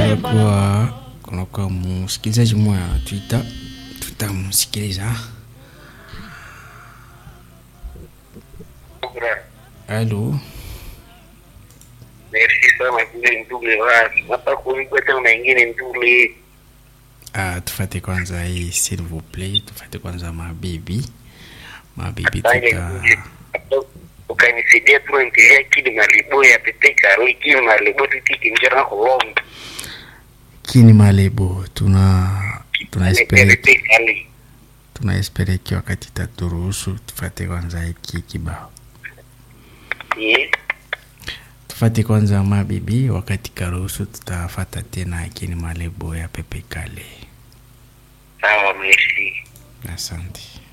kunakuwa msikilizaji mmoja Twitter, tutamsikiliza. Allô. Merci sana kule ndule wapi. Hapa kuipata unaingine ndule. Tufate kwanza hii s'il vous plaît, tufate kwanza mabibi. Mabibi tuta. Ukanisaidia tu ndio kile malibo ya pepeka, kile malibo tutiki njana kwa Kini malebo tuna espere ki wakati taturuhusu tufate kwanza hiki kibao. Tufate kwanza mabibi, wakati karuhusu tutafata tena kini malebo ya Pepe Kale. Sawa, merci. Asante.